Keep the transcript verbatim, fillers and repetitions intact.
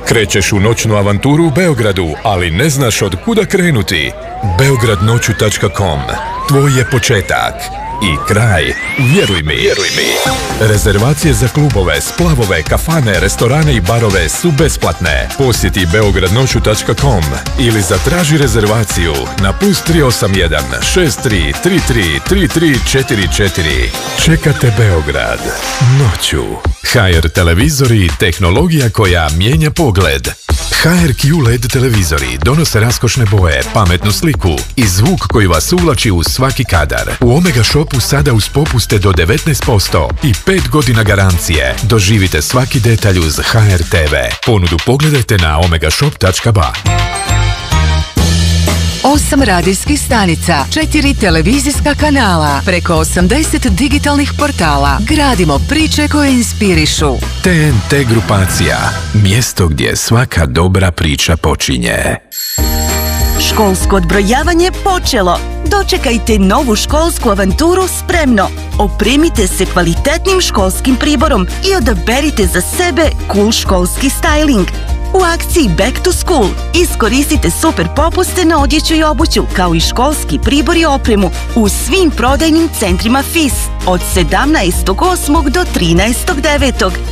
Krećeš u noćnu avanturu u Beogradu, ali ne znaš od kuda krenuti. beograd noću tačka com. Tvoj je početak i kraj. Vjeruj mi. Vjeruj mi. Rezervacije za klubove, splavove, kafane, restorane i barove su besplatne. Posjeti beograd noću tačka com ili zatraži rezervaciju na plus tri osam jedan šest tri tri tri tri tri četiri četiri. Čekate Beograd noću. ha er televizori, tehnologija koja mijenja pogled. ha er kju el e de televizori donose raskošne boje, pametnu sliku i zvuk koji vas uvlači u svaki kadar. U Omega Shopu sada uz popuste do devetnaest posto i pet godina garancije. Doživite svaki detalj uz ha er te ve. Ponudu pogledajte na omega shop tačka ba. Osam radijskih stanica, četiri televizijska kanala, preko osamdeset digitalnih portala. Gradimo priče koje inspirišu. te en te grupacija, mjesto gdje svaka dobra priča počinje. Školsko odbrojavanje počelo. Dočekajte novu školsku avanturu spremno. Opremite se kvalitetnim školskim priborom i odaberite za sebe cool školski styling. U akciji Back to School iskoristite super popuste na odjeću i obuću, kao i školski pribor i opremu u svim prodajnim centrima F I S od sedamnaestog osmog do trinaestog devetog